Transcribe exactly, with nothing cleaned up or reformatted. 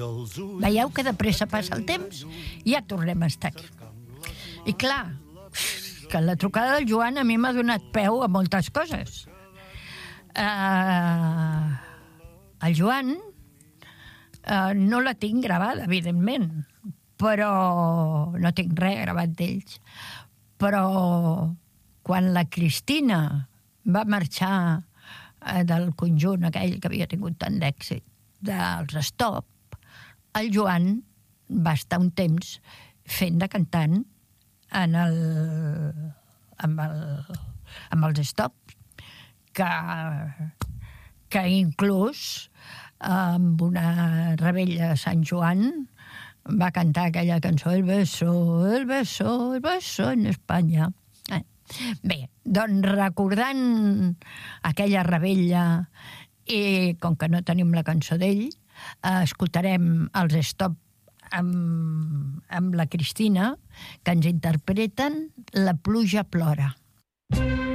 Veieu que de pressa passa el temps i ja tornem a estar aquí. I clar, que la trucada del Joan a mi m'ha donat peu a moltes coses. Uh, el Joan uh, no la tinc gravada, evidentment, però no tinc res gravat d'ells. Però quan la Cristina va marxar uh, del conjunt aquell que havia tingut tant d'èxit, dels Stop, el Joan va estar un temps fent de cantant en el, amb, el, amb els Stop, que, que inclús amb una rebella a Sant Joan va cantar aquella cançó El beso, el beso, el beso en Espanya. Eh. Bé, doncs recordant aquella rebella i com que no tenim la cançó d'ell, eh, escoltarem els Stop amb, amb la Cristina, que ens interpreten La pluja plora.